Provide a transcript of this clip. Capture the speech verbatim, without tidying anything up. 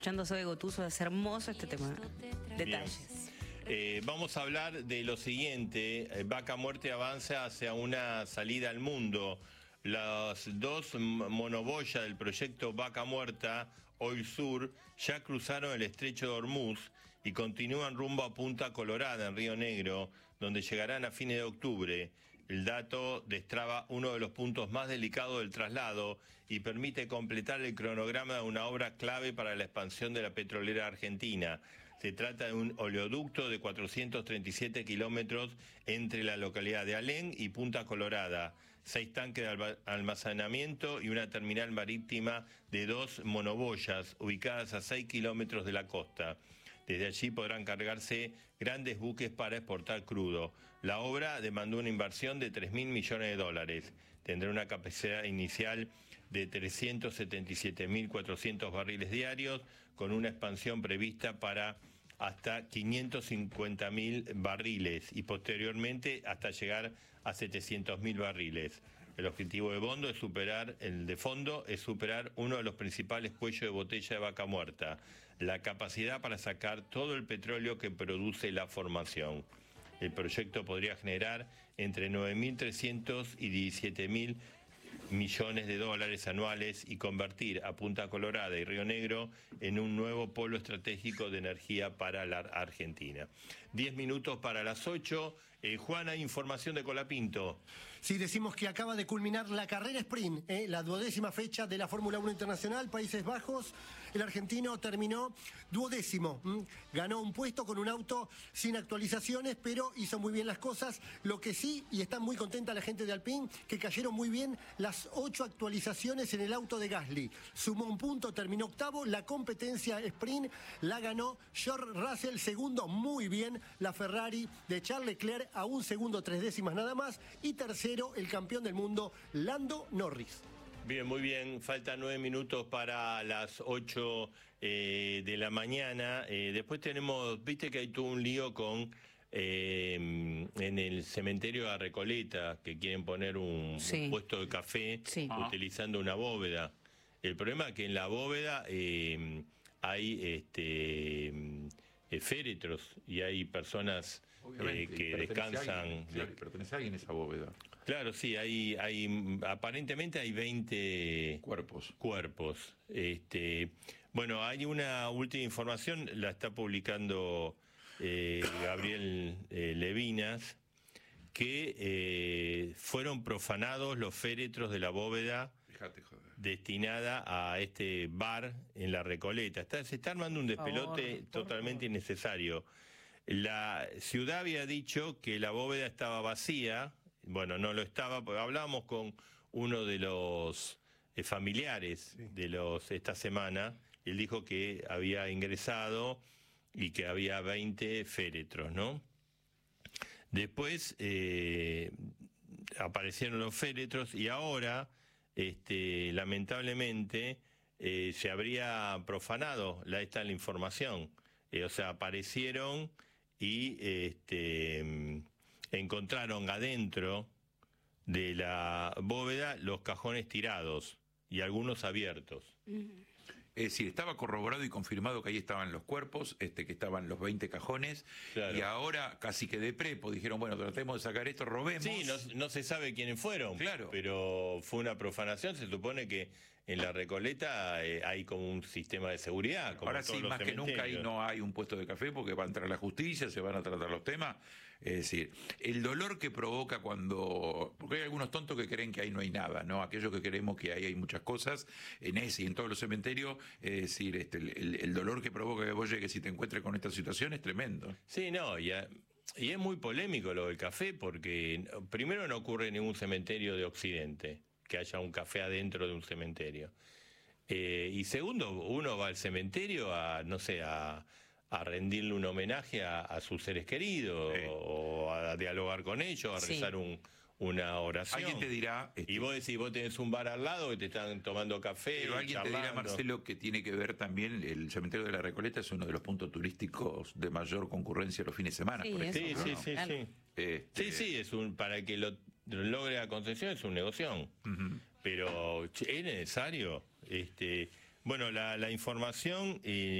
Escuchando Zoe Gotuso, es hermoso este tema. Detalles. Eh, vamos a hablar de lo siguiente. Vaca Muerta avanza hacia una salida al mundo. Las dos monoboyas del proyecto Vaca Muerta, Oil Sur, ya cruzaron el estrecho de Hormuz y continúan rumbo a Punta Colorada, en Río Negro, donde llegarán a fines de octubre. El dato destraba uno de los puntos más delicados del traslado y permite completar el cronograma de una obra clave para la expansión de la petrolera argentina. Se trata de un oleoducto de cuatrocientos treinta y siete kilómetros entre la localidad de Alén y Punta Colorada, seis tanques de almacenamiento y una terminal marítima de dos monoboyas ubicadas a seis kilómetros de la costa. Desde allí podrán cargarse grandes buques para exportar crudo. La obra demandó una inversión de tres mil millones de dólares. Tendrá una capacidad inicial de trescientos setenta y siete mil cuatrocientos barriles diarios, con una expansión prevista para hasta quinientos cincuenta mil barriles y posteriormente hasta llegar a setecientos mil barriles. El objetivo de fondo es superar, el de fondo es superar uno de los principales cuellos de botella de Vaca Muerta, la capacidad para sacar todo el petróleo que produce la formación. El proyecto podría generar entre nueve mil trescientos y diecisiete mil millones de dólares anuales y convertir a Punta Colorada y Río Negro en un nuevo polo estratégico de energía para la Argentina. Diez minutos para las ocho. Eh, Juana, información de Colapinto. Sí, decimos que acaba de culminar la carrera sprint, eh, la duodécima fecha de la Fórmula uno Internacional, Países Bajos. El argentino terminó duodécimo. ¿m? Ganó un puesto con un auto sin actualizaciones, pero hizo muy bien las cosas. Lo que sí, y está muy contenta la gente de Alpine, que cayeron muy bien las ocho actualizaciones en el auto de Gasly. Sumó un punto, terminó octavo. La competencia sprint la ganó George Russell, segundo muy bien la Ferrari de Charles Leclerc, a un segundo tres décimas nada más, y tercero el campeón del mundo Lando Norris. Bien, muy bien, faltan nueve minutos para las ocho eh, de la mañana. Eh, después tenemos, viste que hay todo un lío con eh, en el cementerio de Recoleta, que quieren poner un, sí. un puesto de café sí. utilizando una bóveda. El problema es que en la bóveda eh, hay este eh, féretros y hay personas eh, que descansan. Claro, pertenece a alguien esa bóveda. Claro, sí, hay, hay aparentemente hay veinte cuerpos. Cuerpos. Este, bueno, hay una última información, la está publicando eh, Gabriel eh, Levinas, que eh, fueron profanados los féretros de la bóveda. Fíjate, joder. Destinada a este bar en la Recoleta. Está, se está armando un despelote favor, totalmente innecesario. La ciudad había dicho que la bóveda estaba vacía. Bueno, no lo estaba, porque hablábamos con uno de los eh, familiares sí. de los esta semana, y él dijo que había ingresado y que había veinte féretros, ¿no? Después eh, aparecieron los féretros y ahora, este, lamentablemente, eh, se habría profanado la, esta la información. Eh, o sea, aparecieron y este, encontraron adentro de la bóveda los cajones tirados y algunos abiertos. Mm. Es decir, estaba corroborado y confirmado que ahí estaban los cuerpos, este, que estaban los veinte cajones, claro. Y ahora casi que de prepo dijeron, bueno, tratemos de sacar esto, robemos. Sí, no, no se sabe quiénes fueron, claro. Pero fue una profanación. Se supone que en la Recoleta eh, hay como un sistema de seguridad. Como ahora sí, más que nunca ahí no hay un puesto de café porque va a entrar la justicia, se van a tratar los temas. Es decir, el dolor que provoca cuando... Porque hay algunos tontos que creen que ahí no hay nada, ¿no? Aquellos que creemos que ahí hay muchas cosas, en ese y en todos los cementerios, es decir, este, el, el dolor que provoca que vos llegues y te encuentres con esta situación es tremendo. Sí, no, y, a, y es muy polémico lo del café porque primero no ocurre en ningún cementerio de Occidente que haya un café adentro de un cementerio. Eh, y segundo, uno va al cementerio a, no sé, a... a rendirle un homenaje a, a sus seres queridos, sí. o a dialogar con ellos, a sí. rezar un, una oración. Alguien te dirá... Este, y vos decís, vos tenés un bar al lado que te están tomando café, pero alguien charlando. Te dirá, Marcelo, que tiene que ver también, el cementerio de la Recoleta es uno de los puntos turísticos de mayor concurrencia los fines de semana, sí, por ejemplo. Sí, ¿no? sí, sí, claro. sí. Este... Sí, sí, es un, para que lo, lo logre la concesión es un negocio. Uh-huh. Pero che, es necesario... este Bueno, la, la información... y